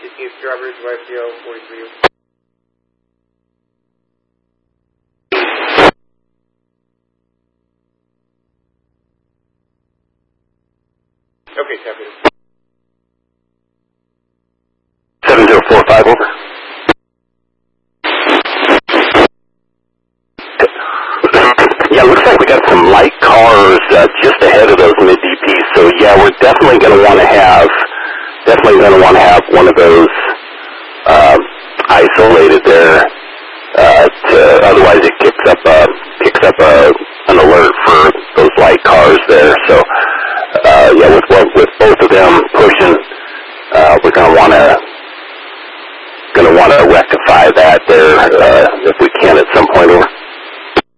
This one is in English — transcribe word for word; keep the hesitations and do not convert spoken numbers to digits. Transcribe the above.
sixteenth Strawberries, Y F G L forty-three. Okay, copy. seven zero four five, over. Yeah, looks like we got some light cars uh, just ahead of those mid-D Ps. So yeah, we're definitely going to want to have, definitely going to want to have one of those uh, isolated there. Uh, to, otherwise, it kicks up a kicks up a, an alert for those light cars there. So uh, yeah, with with both of them pushing, uh, we're going to want to going to want to rectify that there uh, if we can at some point. Over.